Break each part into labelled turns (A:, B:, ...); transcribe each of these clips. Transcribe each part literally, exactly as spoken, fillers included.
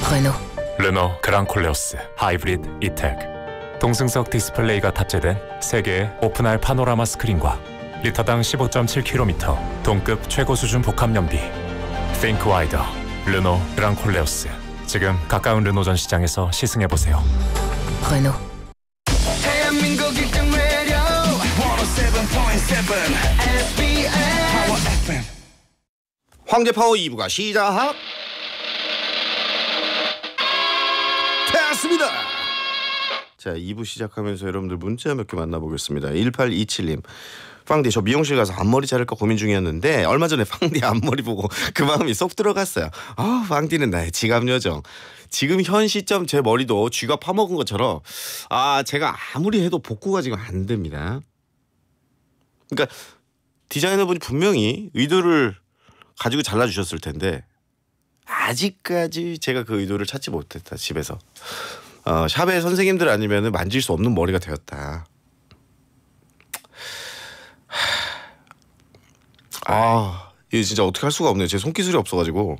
A: Renault.
B: 르노 그랑콜레오스 하이브리드 이텍. 동승석 디스플레이가 탑재된 세 개의 오픈할 파노라마 스크린과 리터당 십오 점 칠 킬로미터 동급 최고 수준 복합 연비. Think wider. 르노 그랑콜레오스. 지금 가까운 르노 전 시장에서 시승해보세요.
A: Renault.
C: 대한민국 일 등 라디오 백칠 포인트 칠 에스비에스 파워 에프엠.
D: 황제파워 이 부가 시작 됐습니다. 자, 이 부 시작하면서 여러분들 문자 몇 개 만나보겠습니다. 일팔이칠 님. 빵디 저 미용실 가서 앞머리 자를까 고민 중이었는데 얼마 전에 빵디 앞머리 보고 그 마음이 쏙 들어갔어요. 아, 빵디는 나의 지갑 요정. 지금 현 시점 제 머리도 쥐가 파먹은 것처럼 아 제가 아무리 해도 복구가 지금 안 됩니다. 그러니까 디자이너분이 분명히 의도를 가지고 잘라주셨을 텐데 아직까지 제가 그 의도를 찾지 못했다. 집에서 어, 샵의 선생님들 아니면 만질 수 없는 머리가 되었다. 아, 이게 진짜 어떻게 할 수가 없네요. 제 손기술이 없어가지고.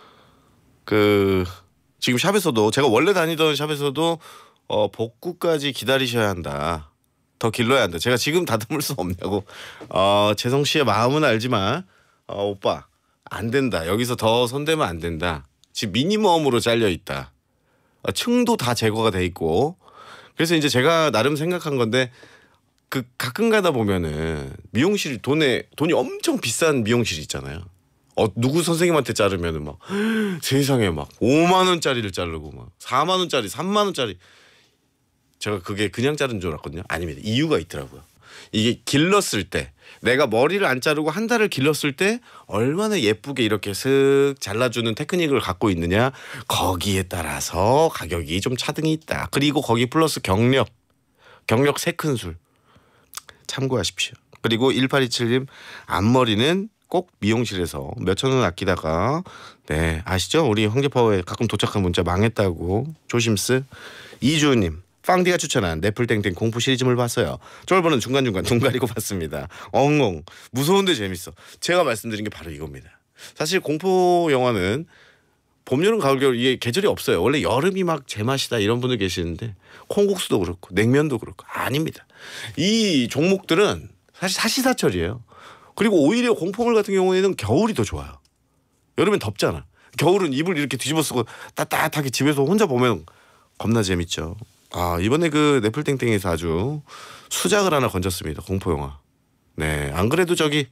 D: 그 지금 샵에서도 제가 원래 다니던 샵에서도 어, 복구까지 기다리셔야 한다. 더 길러야 한다. 제가 지금 다듬을 수 없냐고. 어, 재성 씨의 마음은 알지만 어, 오빠 안 된다. 여기서 더 손대면 안 된다. 지금 미니멈으로 잘려 있다. 어, 층도 다 제거가 돼 있고. 그래서 이제 제가 나름 생각한 건데. 그 가끔 가다 보면은 미용실 돈에 돈이 엄청 비싼 미용실 있잖아요. 어 누구 선생님한테 자르면은 막 세상에 막 오만 원짜리를 자르고 막 사만 원짜리, 삼만 원짜리. 제가 그게 그냥 자른 줄 알았거든요. 아닙니다. 이유가 있더라고요. 이게 길렀을 때 내가 머리를 안 자르고 한 달을 길렀을 때 얼마나 예쁘게 이렇게 슥 잘라주는 테크닉을 갖고 있느냐 거기에 따라서 가격이 좀 차등이 있다. 그리고 거기 플러스 경력 경력 세 큰술 참고하십시오. 그리고 일팔이칠 님 앞머리는 꼭 미용실에서 몇천 원 아끼다가 네 아시죠? 우리 황제파워에 가끔 도착한 문자 망했다고 조심스. 이주님 빵디가 추천한 네플땡땡 공포 시리즈물 봤어요. 쫄보는 중간중간 눈 가리고 봤습니다. 엉엉 무서운데 재밌어. 제가 말씀드린 게 바로 이겁니다. 사실 공포 영화는 봄, 여름, 가을, 겨울 이게 계절이 없어요. 원래 여름이 막 제맛이다 이런 분들 계시는데 콩국수도 그렇고 냉면도 그렇고 아닙니다. 이 종목들은 사실 사시사철이에요. 그리고 오히려 공포물 같은 경우에는 겨울이 더 좋아요. 여름엔 덥잖아. 겨울은 이불 이렇게 뒤집어 쓰고 따뜻하게 집에서 혼자 보면 겁나 재밌죠. 아 이번에 그 네플땡땡에서 아주 수작을 하나 건졌습니다. 공포 영화. 네, 안 그래도 저기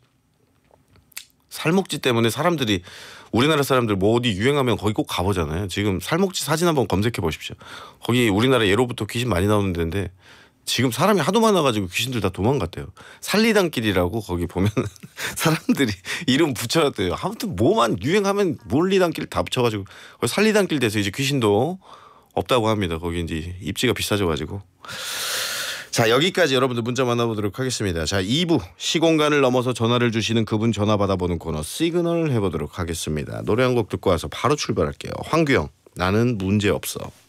D: 살목지 때문에 사람들이 우리나라 사람들 뭐 어디 유행하면 거기 꼭 가보잖아요. 지금 살목지 사진 한번 검색해 보십시오. 거기 우리나라 예로부터 귀신 많이 나오는 데인데 지금 사람이 하도 많아가지고 귀신들 다 도망갔대요. 살리단길이라고 거기 보면 사람들이 이름 붙여놨대요. 아무튼 뭐만 유행하면 몰리단길 다 붙여가지고 살리단길 돼서 이제 귀신도 없다고 합니다. 거기 이제 입지가 비싸져가지고. 자 여기까지 여러분들 문자 만나보도록 하겠습니다. 자 이 부 시공간을 넘어서 전화를 주시는 그분 전화 받아보는 코너 시그널 해보도록 하겠습니다. 노래 한 곡 듣고 와서 바로 출발할게요. 황규영 나는 문제없어.